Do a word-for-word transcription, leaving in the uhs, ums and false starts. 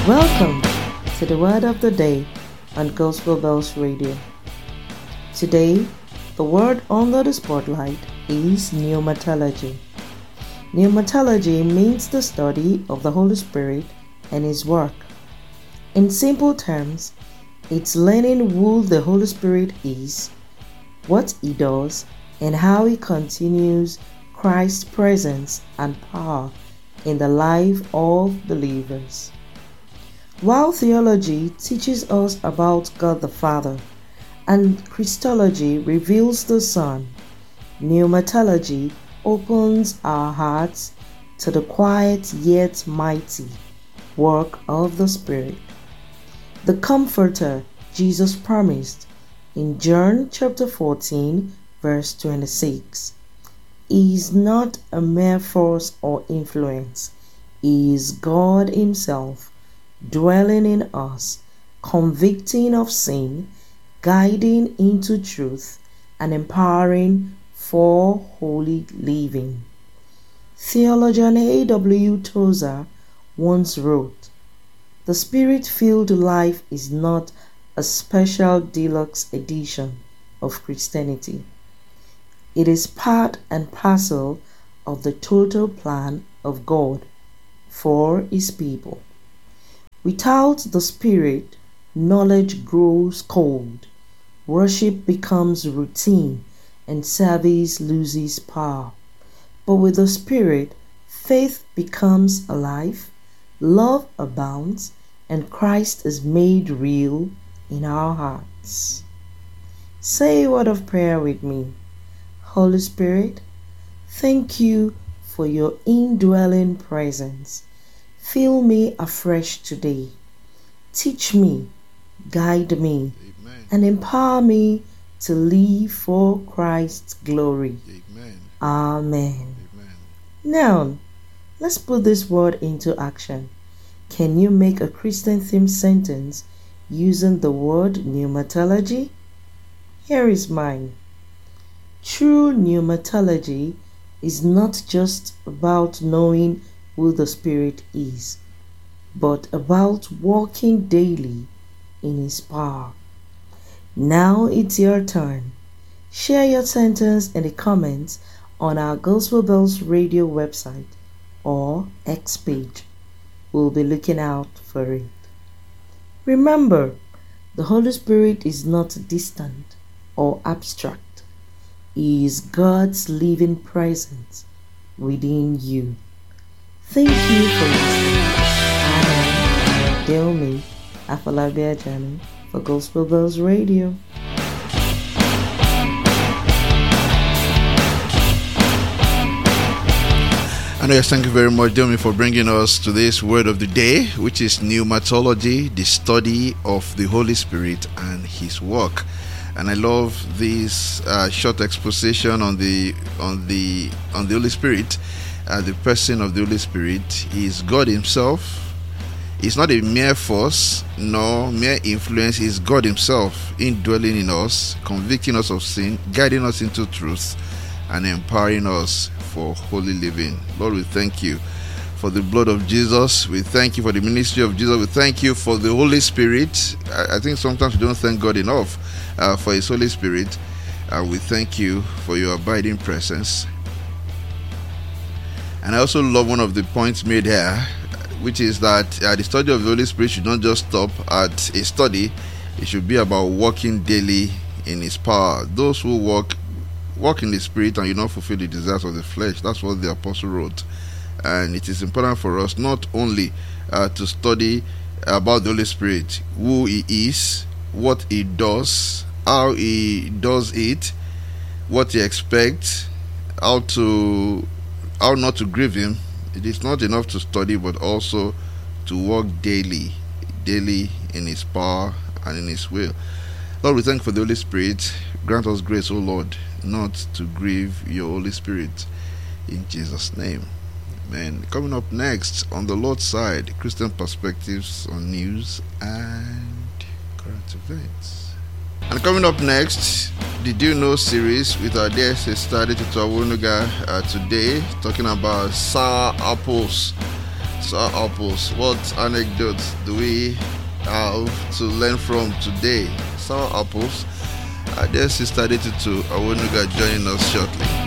Welcome to the Word of the Day on Gospel Bells Radio. Today, the word under the spotlight is pneumatology. Pneumatology means the study of the Holy Spirit and His work. In simple terms, it's learning who the Holy Spirit is, what He does, and how He continues Christ's presence and power in the life of believers. While theology teaches us about God the Father and Christology reveals the Son, pneumatology opens our hearts to the quiet yet mighty work of the Spirit. The Comforter Jesus promised in John chapter fourteen verse twenty-six is not a mere force or influence. He is God Himself, dwelling in us, convicting of sin, guiding into truth, and empowering for holy living. Theologian A W Tozer once wrote, "The Spirit-filled life is not a special deluxe edition of Christianity. It is part and parcel of the total plan of God for His people. Without the Spirit, knowledge grows cold, worship becomes routine, and service loses power. But with the Spirit, faith becomes alive, love abounds, and Christ is made real in our hearts." Say a word of prayer with me. Holy Spirit, thank you for your indwelling presence. Fill me afresh today. Teach me, guide me, Amen. and empower me to live for Christ's glory. Amen. Amen. Amen. Now, let's put this word into action. Can you make a Christian themed sentence using the word pneumatology? Here is mine. True pneumatology is not just about knowing who the Spirit is, but about walking daily in His power. Now it's your turn. Share your sentence in the comments on our Gospel Bells Radio website or X page. We'll be looking out for it. Remember, the Holy Spirit is not distant or abstract. He is God's living presence within you. Thank you for listening. I am Delmi Afolabi Ajani for Gospel Bells Radio. And yes, thank you very much, Delmi, for bringing us to this word of the day, which is pneumatology, the study of the Holy Spirit and His work. And I love this uh, short exposition on the on the on the Holy Spirit. Uh, the person of the Holy Spirit. He is God Himself. He's not a mere force nor mere influence. He is God Himself, indwelling in us, convicting us of sin, guiding us into truth, and empowering us for holy living. Lord, we thank you for the blood of Jesus. We thank you for the ministry of Jesus. We thank you for the Holy Spirit. I, I think sometimes we don't thank God enough uh, for His Holy Spirit. Uh, we thank you for your abiding presence. And I also love one of the points made here, which is that uh, the study of the Holy Spirit should not just stop at a study. It should be about walking daily in His power. Those who walk walk in the Spirit and you not fulfill the desires of the flesh. That's what the Apostle wrote. And it is important for us not only uh, to study about the Holy Spirit, who He is, what He does, how He does it, what He expects, how to how not to grieve Him. It is not enough to study, but also to walk daily, daily in His power and in His will. Lord, we thank you for the Holy Spirit. Grant us grace, O Lord, not to grieve your Holy Spirit. In Jesus' name, amen. Coming up next on the Lord's side, Christian perspectives on news and current events. And coming up next, Did You Know series with our dear sister Tutu Awonuga uh, today, talking about sour apples. sour apples. What anecdotes do we have to learn from today? Sour apples. Uh, there's Sister Adetutu Awonuga joining us shortly.